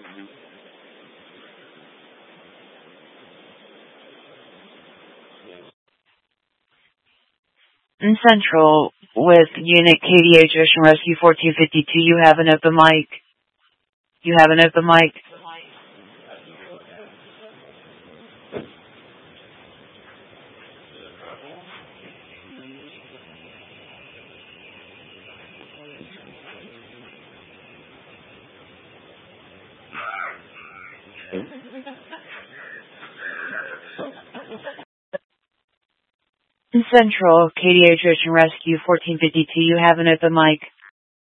In Central, with Unit KDH Ocean Rescue 1452, you have an open mic. You have an open mic. In Central, KDH Ocean Rescue 1452, you have an open mic.